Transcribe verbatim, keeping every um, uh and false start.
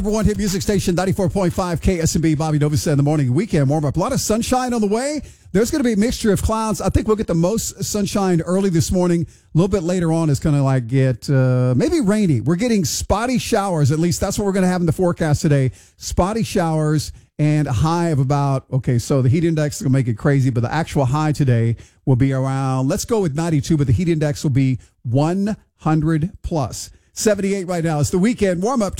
Number one hit music station, ninety-four point five K S M B. Bobby Novus in the morning weekend warm up. A lot of sunshine on the way. There's going to be a mixture of clouds. I think we'll get the most sunshine early this morning. A little bit later on, it's going to like get uh, maybe rainy. We're getting spotty showers. At least that's what we're going to have in the forecast today. Spotty showers and a high of about, okay, so the heat index is going to make it crazy, but the actual high today will be around, let's go with ninety-two, but the heat index will be one hundred plus. seventy-eight right now. It's the weekend warm up.